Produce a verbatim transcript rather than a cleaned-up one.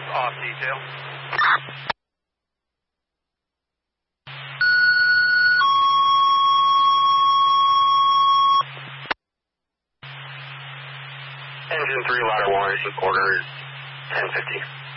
off detail. Engine three, ladder one, quarter ten fifty.